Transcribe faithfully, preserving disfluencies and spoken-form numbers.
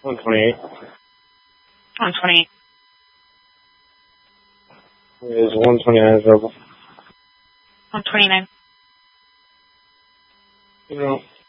one twenty-eight. one twenty-eight. Is one twenty-nine available? one twenty-nine. You know.